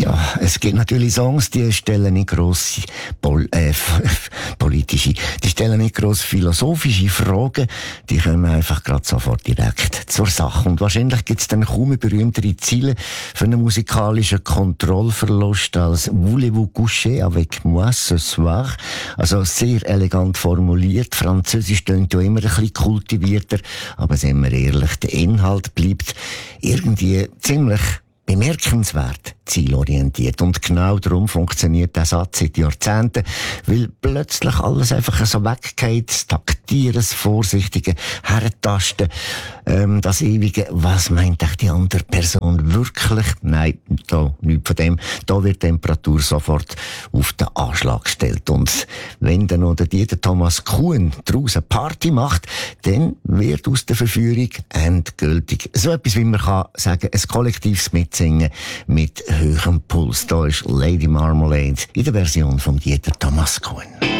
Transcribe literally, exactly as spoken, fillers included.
Ja, es gibt natürlich Songs, die stellen nicht grosse Pol äh, politische, die stellen nicht grosse philosophische Fragen, die kommen einfach gerade sofort direkt zur Sache. Und wahrscheinlich gibt es dann kaum eine berühmtere Ziele für einen musikalischen Kontrollverlust als «Voulez-vous coucher avec moi ce soir?» Also sehr elegant formuliert. Französisch klingt ja immer ein bisschen kultivierter, aber sind wir ehrlich, der Inhalt bleibt irgendwie ziemlich bemerkenswert zielorientiert. Und genau darum funktioniert der Satz seit Jahrzehnten, weil plötzlich alles einfach so weggeht, das Taktieren, das Vorsichtige, Herentasten, ähm, das ewige, was meint echt die andere Person wirklich? Nein, da nichts von dem. Da wird die Temperatur sofort auf den Anschlag gestellt. Und wenn dann noch der Dieter Thomas Kuhn draussen Party macht, dann wird aus der Verführung endgültig so etwas, wie man kann sagen, ein kollektives Mitsingen mit höherem Puls. Da ist Lady Marmalade in der Version von Dieter Thomas Kuhn.